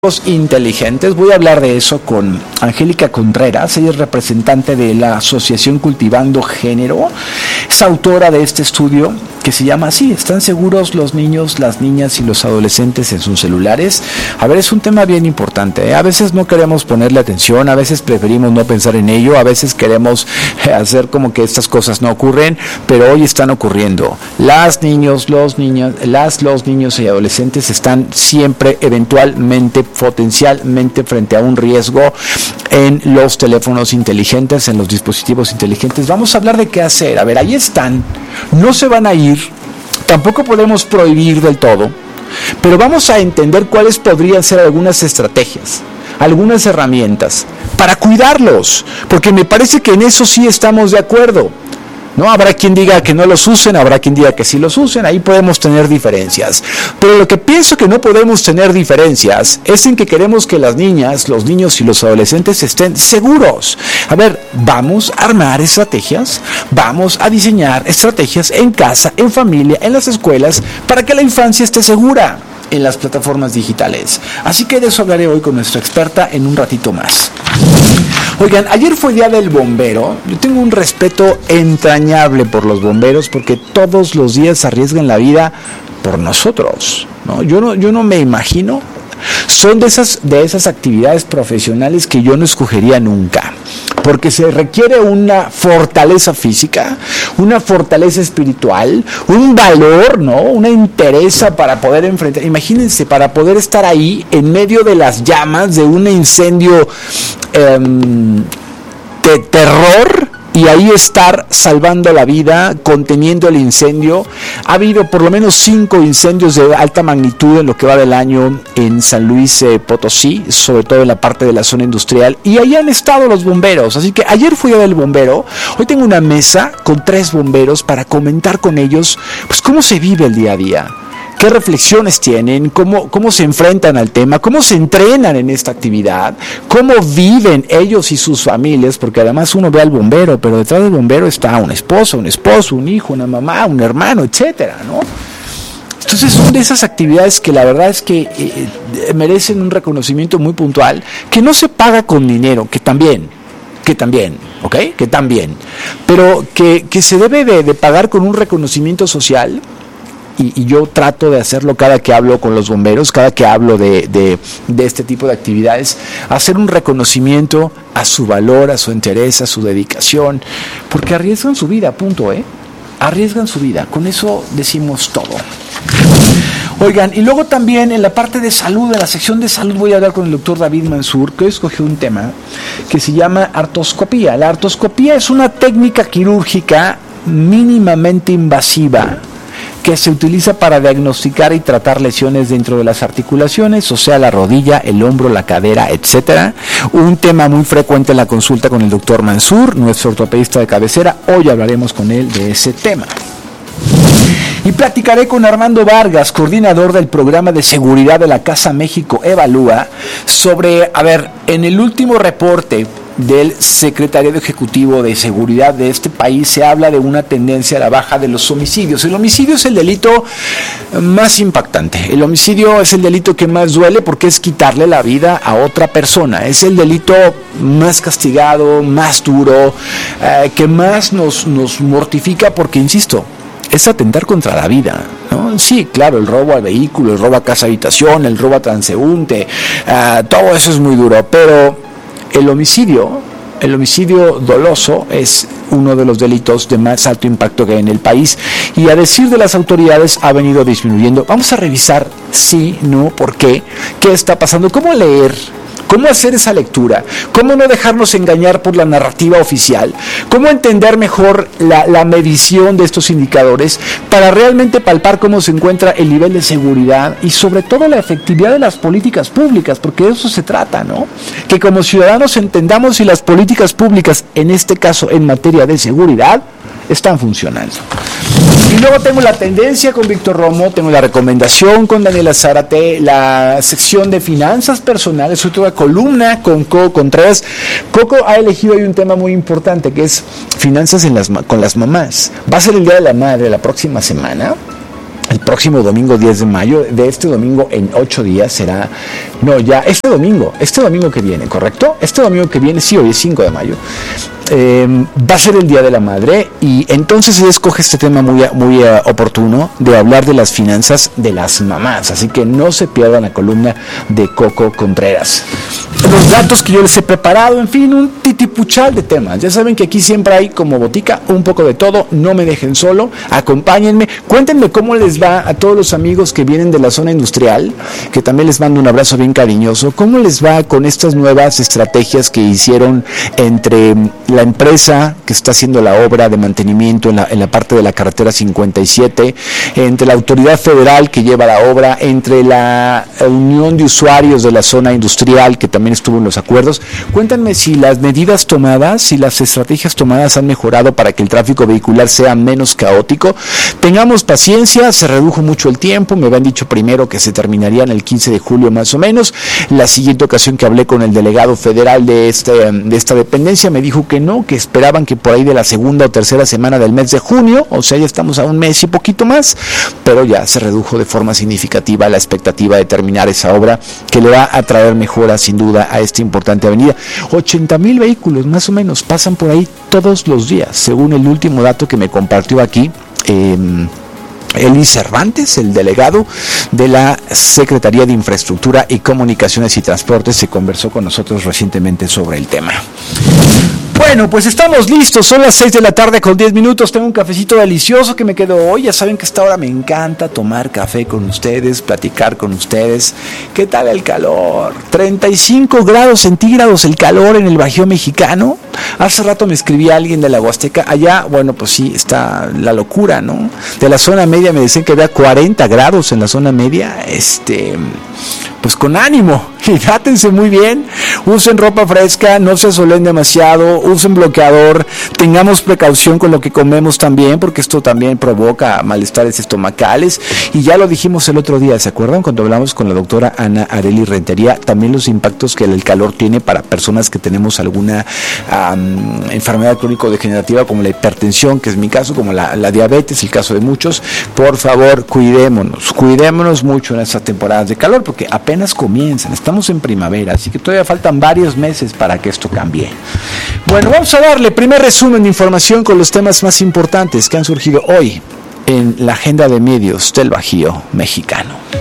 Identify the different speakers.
Speaker 1: Inteligentes. Voy a hablar de eso con Angélica Contreras. Ella es representante de la Asociación Cultivando Género. Es autora de este estudio que se llama así: ¿están seguros los niños, las niñas y los adolescentes en sus celulares? A ver, es un tema bien importante, ¿eh? A veces no queremos ponerle atención, a veces preferimos no pensar en ello, a veces queremos hacer como que estas cosas no ocurren, pero hoy están ocurriendo. Los niños y adolescentes están siempre, eventualmente, potencialmente frente a un riesgo en los teléfonos inteligentes, en los dispositivos inteligentes. Vamos a hablar de qué hacer. A ver, ahí están, no se van a ir, tampoco podemos prohibir del todo, pero vamos a entender cuáles podrían ser algunas estrategias, algunas herramientas para cuidarlos, porque me parece que en eso sí estamos de acuerdo. No habrá quien diga que no los usen, habrá quien diga que sí los usen, ahí podemos tener diferencias. Pero lo que pienso que no podemos tener diferencias es en que queremos que las niñas, los niños y los adolescentes estén seguros. A ver, vamos a armar estrategias, vamos a diseñar estrategias en casa, en familia, en las escuelas, para que la infancia esté segura en las plataformas digitales. Así que de eso hablaré hoy con nuestra experta en un ratito más. Oigan, ayer fue Día del Bombero. Yo tengo un respeto entrañable por los bomberos porque todos los días arriesgan la vida por nosotros, ¿no? Yo no me imagino. Son de esas actividades profesionales que yo no escogería nunca, porque se requiere una fortaleza física, una fortaleza espiritual, un valor, ¿no? Una entereza para poder enfrentar. Imagínense, para poder estar ahí en medio de las llamas de un incendio de terror, y ahí estar salvando la vida, conteniendo el incendio. Ha habido por lo menos 5 incendios de alta magnitud en lo que va del año en San Luis Potosí, sobre todo en la parte de la zona industrial, y ahí han estado los bomberos. Así que ayer fui del bombero. Hoy tengo una mesa con 3 bomberos para comentar con ellos pues cómo se vive el día a día, qué reflexiones tienen, cómo se enfrentan al tema, cómo se entrenan en esta actividad, cómo viven ellos y sus familias, porque además uno ve al bombero, pero detrás del bombero está una esposa, un esposo, un hijo, una mamá, un hermano, etcétera, ¿no? Entonces son de esas actividades que la verdad es que merecen un reconocimiento muy puntual, que no se paga con dinero, que también, ¿ok? Que también, pero que se debe de pagar con un reconocimiento social. Y yo trato de hacerlo cada que hablo con los bomberos, cada que hablo de este tipo de actividades, hacer un reconocimiento a su valor, a su interés, a su dedicación, porque arriesgan su vida, punto, arriesgan su vida, con eso decimos todo. Oigan, y luego también en la parte de salud, en la sección de salud, voy a hablar con el doctor David Mansur, que hoy escogió un tema que se llama artroscopía. La artroscopía es una técnica quirúrgica mínimamente invasiva que se utiliza para diagnosticar y tratar lesiones dentro de las articulaciones, o sea, la rodilla, el hombro, la cadera, etcétera. Un tema muy frecuente en la consulta con el doctor Mansur, nuestro ortopedista de cabecera. Hoy hablaremos con él de ese tema. Y platicaré con Armando Vargas, coordinador del programa de seguridad de la Casa México Evalúa, sobre, en el último reporte del Secretariado Ejecutivo de Seguridad de este país se habla de una tendencia a la baja de los homicidios. El homicidio es el delito más impactante. El homicidio es el delito que más duele porque es quitarle la vida a otra persona. Es el delito más castigado, más duro, que más nos mortifica porque, insisto, es atentar contra la vida, ¿no? Sí, claro, el robo al vehículo, el robo a casa habitación, el robo a transeúnte, todo eso es muy duro, pero el homicidio doloso es uno de los delitos de más alto impacto que hay en el país, y a decir de las autoridades ha venido disminuyendo. Vamos a revisar sí, no, por qué está pasando, cómo leer, cómo hacer esa lectura, cómo no dejarnos engañar por la narrativa oficial, cómo entender mejor la medición de estos indicadores para realmente palpar cómo se encuentra el nivel de seguridad y sobre todo la efectividad de las políticas públicas, porque de eso se trata, ¿no? Que como ciudadanos entendamos si las políticas públicas, en este caso en materia de seguridad, están funcionando. Y luego tengo la tendencia con Víctor Romo, tengo la recomendación con Daniela Zárate, la sección de finanzas personales, sobre todo la columna con Coco Contreras. Coco ha elegido hoy un tema muy importante que es finanzas con las mamás. Va a ser el Día de la Madre la próxima semana. el próximo domingo 10 de mayo, de este domingo en 8 días será, este domingo que viene, ¿correcto? Este domingo que viene, sí, hoy es 5 de mayo. Va a ser el Día de la Madre y entonces se escoge este tema muy oportuno de hablar de las finanzas de las mamás, así que no se pierdan la columna de Coco Contreras. Los datos que yo les he preparado, en fin, un titipuchal de temas. Ya saben que aquí siempre hay como botica un poco de todo, no me dejen solo, acompáñenme, cuéntenme cómo les va a todos los amigos que vienen de la zona industrial, que también les mando un abrazo bien cariñoso, cómo les va con estas nuevas estrategias que hicieron entre la empresa que está haciendo la obra de mantenimiento en la parte de la carretera 57, entre la autoridad federal que lleva la obra, entre la unión de usuarios de la zona industrial que también estuvo en los acuerdos. Cuéntanme si las medidas tomadas, si las estrategias tomadas han mejorado para que el tráfico vehicular sea menos caótico. Tengamos paciencia, se redujo mucho el tiempo, me habían dicho primero que se terminaría en el 15 de julio más o menos. La siguiente ocasión que hablé con el delegado federal de esta dependencia me dijo que no, que esperaban que por ahí de la segunda o tercera semana del mes de junio, o sea, ya estamos a un mes y poquito más, pero ya se redujo de forma significativa la expectativa de terminar esa obra que le va a traer mejoras sin duda a esta importante avenida. 80,000 vehículos más o menos pasan por ahí todos los días, según el último dato que me compartió aquí Eli Cervantes, el delegado de la Secretaría de Infraestructura y Comunicaciones y Transportes, se conversó con nosotros recientemente sobre el tema. Bueno, pues estamos listos, son las 6 de la tarde con 10 minutos, tengo un cafecito delicioso que me quedó hoy, ya saben que a esta hora me encanta tomar café con ustedes, platicar con ustedes. ¿Qué tal el calor? 35 grados centígrados el calor en el Bajío mexicano. Hace rato me escribía alguien de la Huasteca, allá, bueno, pues sí, está la locura, ¿no? De la zona media me decían que había 40 grados en la zona media, pues con ánimo, hidrátense muy bien, usen ropa fresca, no se asolen demasiado, usen bloqueador, tengamos precaución con lo que comemos también, porque esto también provoca malestares estomacales, y ya lo dijimos el otro día, ¿se acuerdan? Cuando hablamos con la doctora Ana Areli Rentería, también los impactos que el calor tiene para personas que tenemos alguna enfermedad crónico-degenerativa como la hipertensión, que es mi caso, como la diabetes, el caso de muchos. Por favor, cuidémonos mucho en estas temporadas de calor, porque apenas comienzan, estamos en primavera, así que todavía faltan varios meses para que esto cambie. Bueno, vamos a darle primer resumen de información con los temas más importantes que han surgido hoy en la agenda de medios del Bajío mexicano.